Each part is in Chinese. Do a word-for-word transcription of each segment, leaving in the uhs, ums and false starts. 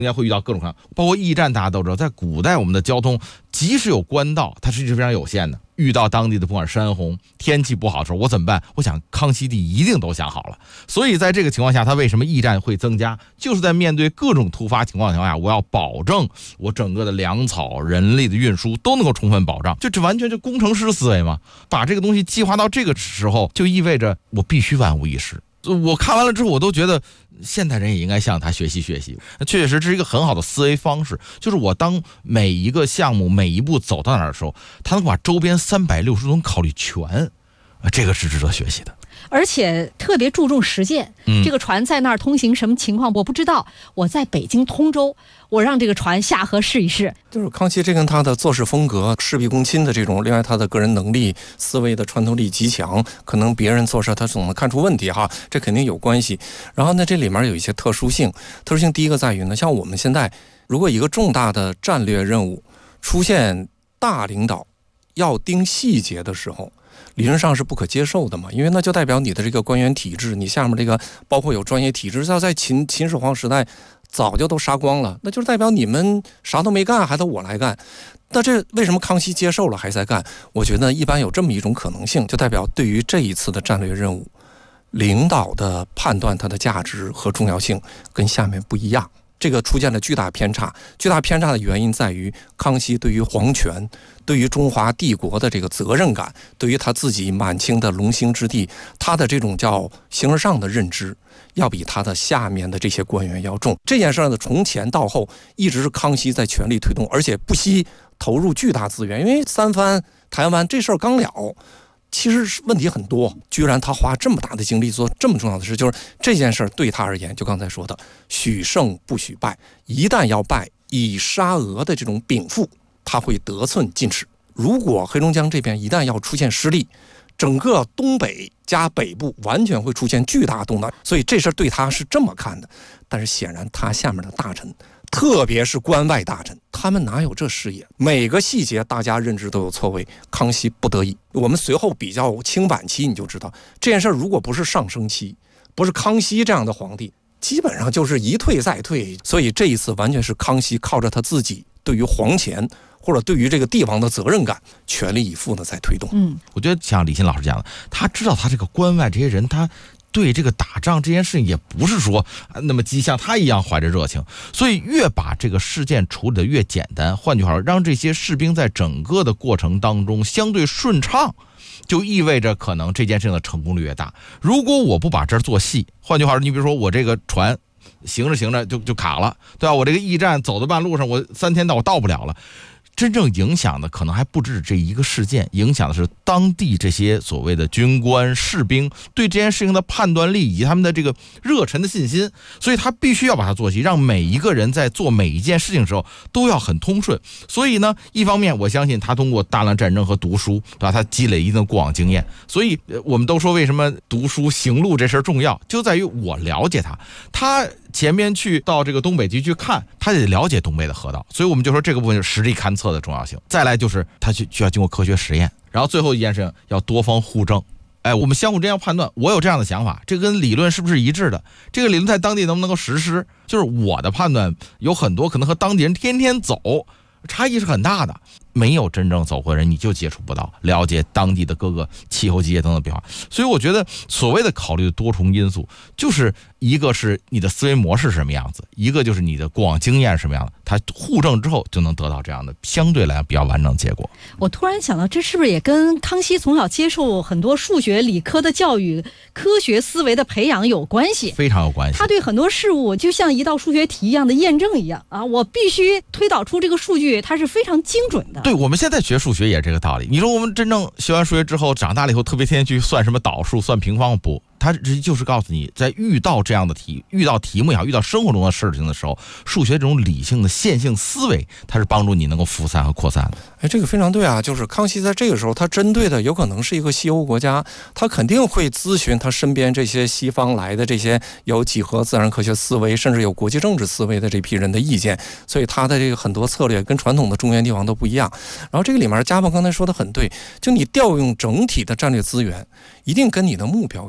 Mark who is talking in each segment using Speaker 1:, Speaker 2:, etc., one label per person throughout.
Speaker 1: 人家会遇到各种各样，包括驿站，大家都知道，在古代我们的交通即使有官道，它是一直非常有限的。遇到当地的不管山洪天气不好的时候，我怎么办？我想康熙帝一定都想好了。所以在这个情况下，他为什么驿站会增加，就是在面对各种突发情况的情况下，我要保证我整个的粮草人力的运输都能够充分保障。就这完全就工程师思维嘛，把这个东西计划到这个时候，就意味着我必须万无一失。我看完了之后，我都觉得现代人也应该向他学习学习。确确实这是一个很好的思维方式，就是我当每一个项目每一步走到哪儿的时候，他能把周边三百六十度考虑全，这个是值得学习的。
Speaker 2: 而且特别注重实践、嗯、这个船在那儿通行什么情况我不知道，我在北京通州，我让这个船下河试一试。
Speaker 3: 就是康熙这跟他的做事风格事必躬亲的这种，另外他的个人能力思维的穿透力极强，可能别人做事他总能看出问题哈，这肯定有关系。然后呢，这里面有一些特殊性，特殊性第一个在于呢，像我们现在如果一个重大的战略任务出现大领导要盯细节的时候，理论上是不可接受的嘛，因为那就代表你的这个官员体制，你下面这个包括有专业体制，要在秦秦始皇时代早就都杀光了，那就是代表你们啥都没干，还得我来干。那这为什么康熙接受了还在干？我觉得一般有这么一种可能性，就代表对于这一次的战略任务，领导的判断它的价值和重要性跟下面不一样，这个出现了巨大偏差。巨大偏差的原因在于康熙对于皇权，对于中华帝国的这个责任感，对于他自己满清的龙兴之地，他的这种叫形而上的认知，要比他的下面的这些官员要重。这件事呢，从前到后一直是康熙在全力推动，而且不惜投入巨大资源。因为三藩、台湾这事儿刚了，其实问题很多，居然他花这么大的精力做这么重要的事，就是这件事对他而言，就刚才说的，许胜不许败，一旦要败，以沙俄的这种禀赋，他会得寸进尺。如果黑龙江这边一旦要出现失利，整个东北加北部完全会出现巨大动荡，所以这事对他是这么看的。但是显然他下面的大臣，特别是关外大臣，他们哪有这视野？每个细节大家认知都有错位，康熙不得已。我们随后比较清晚期，你就知道这件事如果不是上升期，不是康熙这样的皇帝，基本上就是一退再退。所以这一次完全是康熙靠着他自己对于皇权或者对于这个帝王的责任感全力以赴的在推动。
Speaker 2: 嗯，
Speaker 1: 我觉得像李欣老师讲的，他知道他这个关外这些人，他对这个打仗这件事情也不是说那么激像他一样怀着热情，所以越把这个事件处理的越简单，换句话说，让这些士兵在整个的过程当中相对顺畅，就意味着可能这件事情的成功率越大。如果我不把这儿做细，换句话说，你比如说我这个船行着行着就就卡了，对吧？我这个驿站走到半路上，我三天到我到不了了。真正影响的可能还不止这一个事件，影响的是当地这些所谓的军官士兵对这件事情的判断力以及他们的这个热忱的信心，所以他必须要把它做细，让每一个人在做每一件事情的时候都要很通顺。所以呢，一方面我相信他通过大量战争和读书，对吧？他积累一定的过往经验，所以我们都说为什么读书行路这事儿重要，就在于我了解他，他前面去到这个东北局去看，他得了解东北的河道，所以我们就说这个部分就是实地勘测的重要性。再来就是他需需要经过科学实验，然后最后一件事情要多方互证。哎，我们相互这样判断，我有这样的想法，这跟理论是不是一致的？这个理论在当地能不能够实施？就是我的判断有很多可能和当地人天天走差异是很大的。没有真正走过人，你就接触不到了解当地的各个气候季节等等变化。所以我觉得所谓的考虑的多重因素，就是一个是你的思维模式是什么样子，一个就是你的过往经验是什么样的，它互证之后就能得到这样的相对来讲比较完整的结果。
Speaker 2: 我突然想到，这是不是也跟康熙从小接受很多数学理科的教育，科学思维的培养有关系？
Speaker 1: 非常有关系。
Speaker 2: 他对很多事物就像一道数学题一样的验证一样啊，我必须推导出这个数据，它是非常精准的。
Speaker 1: 对，我们现在学数学也是这个道理。你说我们真正学完数学之后，长大了以后特别天天去算什么导数、算平方，不，它就是告诉你，在遇到这样的题、遇到题目也好、遇到生活中的事情的时候，数学这种理性的线性思维，它是帮助你能够复散和扩散的。
Speaker 3: 哎，这个非常对啊！就是康熙在这个时候，他针对的有可能是一个西欧国家，他肯定会咨询他身边这些西方来的这些有几何自然科学思维，甚至有国际政治思维的这批人的意见，所以他的这个很多策略跟传统的中原帝王都不一样。然后这个里面，家鹏刚才说的很对，就你调用整体的战略资源，一定跟你的目标有关。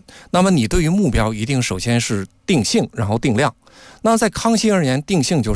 Speaker 3: 那么你对于目标一定首先是定性，然后定量。那在康熙二年定性就是